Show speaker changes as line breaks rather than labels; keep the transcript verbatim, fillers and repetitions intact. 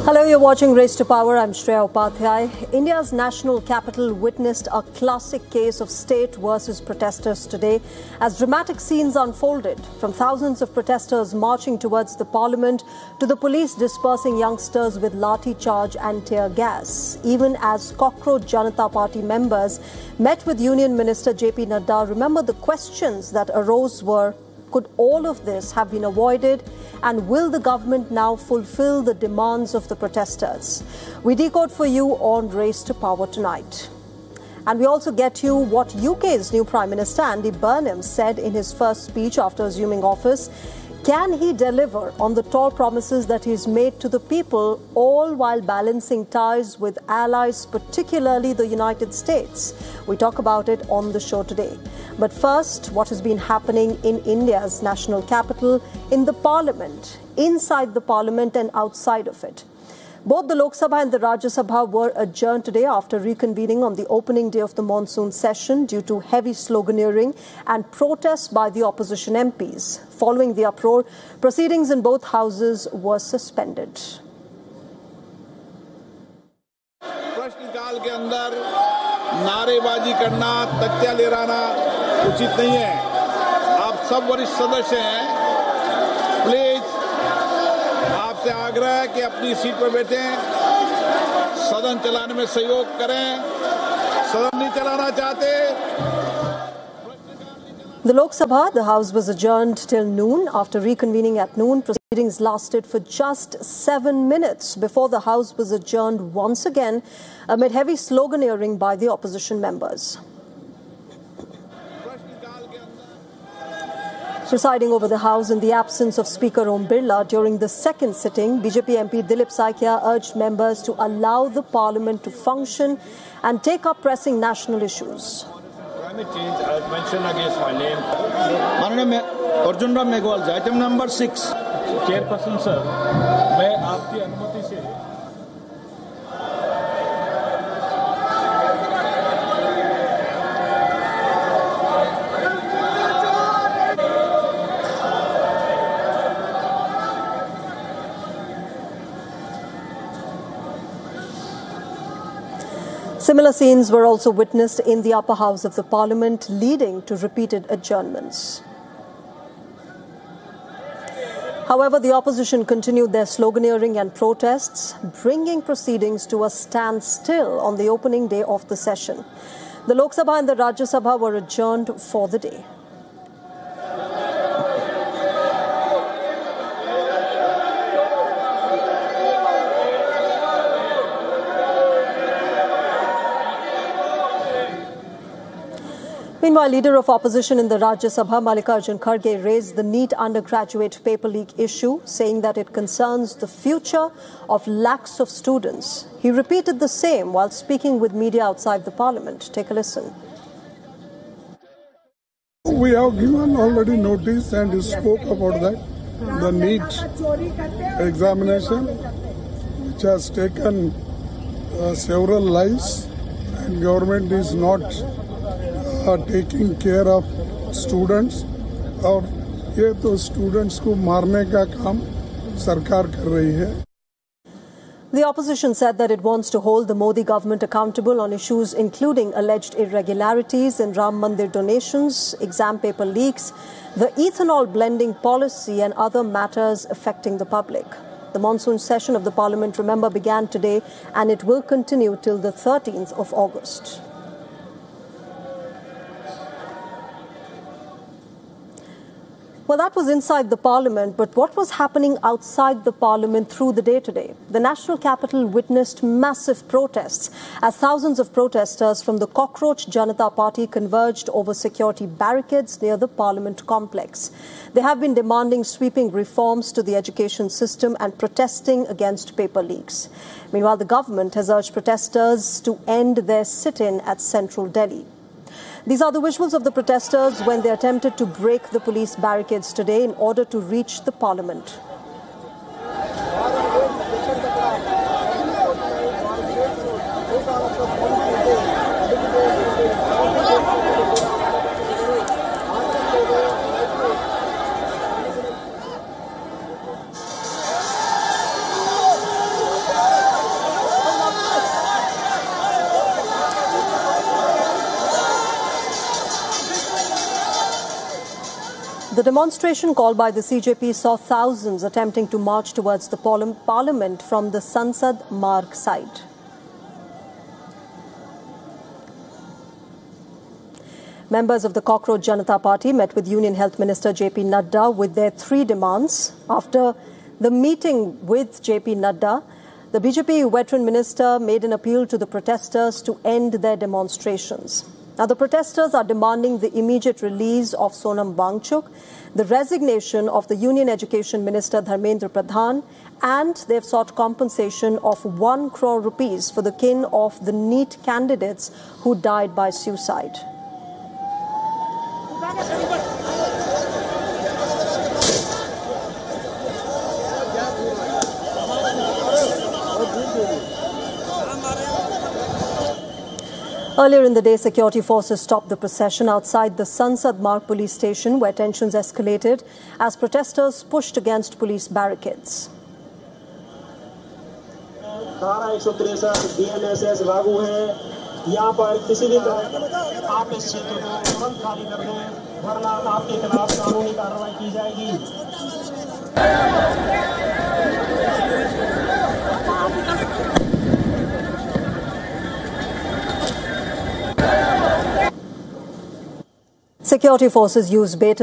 Hello, you're watching Race to Power. I'm Shreya Upadhyay. India's national capital witnessed a classic case of state versus protesters today as dramatic scenes unfolded, from thousands of protesters marching towards the parliament to the police dispersing youngsters with lathi charge and tear gas. Even as Cockroach Janata Party members met with Union Minister J P Nadda, remember the questions that arose were, could all of this have been avoided? And will the government now fulfill the demands of the protesters? We decode for you on Race to Power tonight. And we also get you what U K's new Prime Minister Andy Burnham said in his first speech after assuming office. Can he deliver on the tall promises that he's made to the people, all while balancing ties with allies, particularly the United States? We talk about it on the show today. But first, what has been happening in India's national capital, in the parliament, inside the parliament and outside of it. Both the Lok Sabha and the Rajya Sabha were adjourned today after reconvening on the opening day of the monsoon session due to heavy sloganeering and protests by the opposition M Ps. Following the uproar, proceedings in both houses were suspended.
प्रश्नकाल के अंदर नारेबाजी करना, तख्तियां लहराना उचित नहीं है। आप सब वरिष्ठ सदस्य हैं, प्लीज आपसे आग्रह है कि अपनी सीट पर बैठें, सदन चलाने में सहयोग करें। सदन नहीं चलाना चाहते।
The Lok Sabha, the House was adjourned till noon. After reconvening at noon, proceedings lasted for just seven minutes before the House was adjourned once again amid heavy sloganeering by the opposition members. Presiding over the House in the absence of Speaker Om Birla during the second sitting, B J P M P Dilip Saikia urged members to allow the Parliament to function and take up pressing national issues.
Climate change, I have mentioned against my name. Manana Arjun Ram Meghwal, item number six. Chairperson sir, मैं आपकी अनुमति से
Similar scenes were also witnessed in the upper house of the parliament, leading to repeated adjournments. However, the opposition continued their sloganeering and protests, bringing proceedings to a standstill on the opening day of the session. The Lok Sabha and the Rajya Sabha were adjourned for the day. Meanwhile, leader of opposition in the Rajya Sabha, Mallikarjun Kharge, raised the NEET undergraduate paper leak issue, saying that it concerns the future of lakhs of students. He repeated the same while speaking with media outside the parliament. Take a listen.
We have given already notice and you spoke about that. The NEET examination, which has taken uh, several lives, and government is not Uh, taking care of students, और ये तो students को मारने का काम सरकार कर रही है.
The opposition said that it wants to hold the Modi government accountable on issues including alleged irregularities in Ram Mandir donations, exam paper leaks, the ethanol blending policy and other matters affecting the public. The monsoon session of the parliament, remember, began today and it will continue till the thirteenth of August. Well, that was inside the parliament, but what was happening outside the parliament through the day today? The national capital witnessed massive protests as thousands of protesters from the Cockroach Janata Party converged over security barricades near the parliament complex. They have been demanding sweeping reforms to the education system and protesting against paper leaks. Meanwhile, the government has urged protesters to end their sit-in at central Delhi. These are the visuals of the protesters when they attempted to break the police barricades today in order to reach the parliament. the demonstration called by the C J P saw thousands attempting to march towards the parliament from the Sansad Marg side. Members of the Cockroach Janata Party met with Union Health Minister J P Nadda with their three demands. After the meeting with J P Nadda, the B J P veteran minister made an appeal to the protesters to end their demonstrations. Now, the protesters are demanding the immediate release of Sonam Wangchuk, the resignation of the Union Education Minister Dharmendra Pradhan, and they've sought compensation of one crore rupees for the kin of the NEET candidates who died by suicide. Earlier in the day, security forces stopped the procession outside the Sansad Marg police station, where tensions escalated as protesters pushed against police barricades.
धारा एक सौ तिरसठ B N S S लागू है। यहाँ पर किसी भी तरह आप इस क्षेत्र को तुरंत खाली कर दें, वरना आपके खिलाफ कानूनी कार्रवाई की जाएगी।
Security forces used bait